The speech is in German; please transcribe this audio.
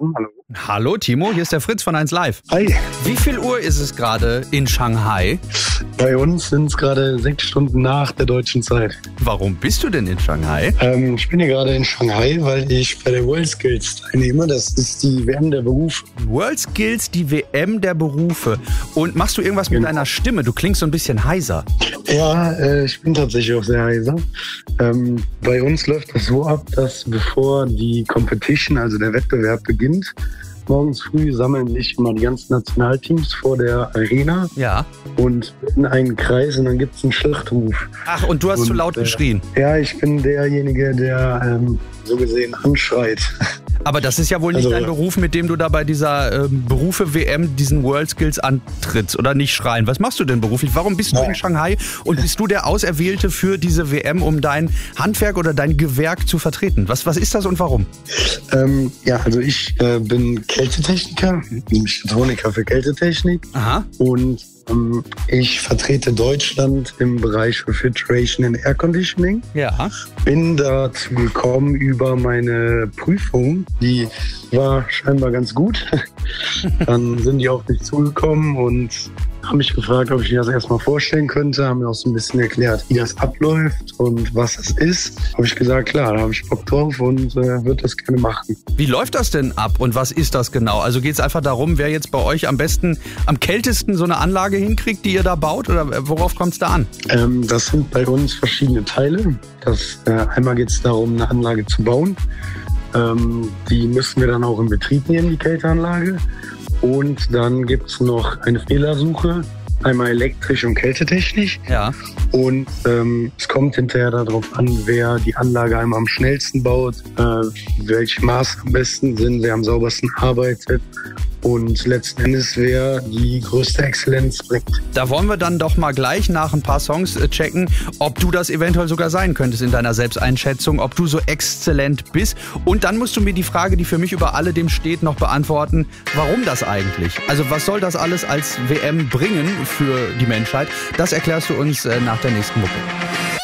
Telefon. Hallo. Hallo Timo, hier ist der Fritz von 1 Live. Hi. Wie viel Uhr ist es gerade in Shanghai? Bei uns sind es gerade 6 Stunden nach der deutschen Zeit. Warum bist du denn in Shanghai? Ich bin hier gerade in Shanghai, weil ich bei der WorldSkills teilnehme. Das ist die WM der Berufe. WorldSkills, die WM der Berufe. Und machst du irgendwas mit deiner Stimme? Du klingst so ein bisschen heiser. Ja, ich bin tatsächlich auch sehr heiser. Bei uns läuft das so ab, dass bevor die Competition, also der Wettbewerb beginnt, morgens früh sammeln sich immer die ganzen Nationalteams vor der Arena und in einen Kreis und dann gibt es einen Schlachtruf. Ach, und du hast zu laut geschrien? Ja, ich bin derjenige, der so gesehen anschreit. Aber das ist ja wohl nicht dein Beruf, mit dem du da bei dieser Berufe-WM diesen WorldSkills antrittst oder nicht schreien. Was machst du denn beruflich? Warum bist du in Shanghai und bist du der Auserwählte für diese WM, um dein Handwerk oder dein Gewerk zu vertreten? Was ist das und warum? Also ich bin Kältetechniker, Mechatroniker für Kältetechnik. Aha. Und ich vertrete Deutschland im Bereich Refrigeration and Air Conditioning. Ja. Bin dazu gekommen über meine Prüfung. Die war scheinbar ganz gut. Dann sind die auf mich zugekommen und haben mich gefragt, ob ich mir das erstmal vorstellen könnte. Haben mir auch so ein bisschen erklärt, wie das abläuft und was es ist. Habe ich gesagt, klar, da habe ich Bock drauf und würde das gerne machen. Wie läuft das denn ab und was ist das genau? Also geht es einfach darum, wer jetzt bei euch am kältesten so eine Anlage hinkriegt, die ihr da baut? Oder worauf kommt es da an? Das sind bei uns verschiedene Teile. Einmal geht es darum, eine Anlage zu bauen. Die müssen wir dann auch in Betrieb nehmen, die Kälteanlage. Und dann gibt es noch eine Fehlersuche, einmal elektrisch und kältetechnisch. Ja. Und es kommt hinterher darauf an, wer die Anlage einmal am schnellsten baut, welche Maße am besten sind, wer am saubersten arbeitet und letzten Endes wer die größte Exzellenz bringt. Da wollen wir dann doch mal gleich nach ein paar Songs checken, ob du das eventuell sogar sein könntest in deiner Selbsteinschätzung, ob du so exzellent bist. Und dann musst du mir die Frage, die für mich über alledem steht, noch beantworten, warum das eigentlich? Also was soll das alles als WM bringen für die Menschheit? Das erklärst du uns nach der nächsten Mucke.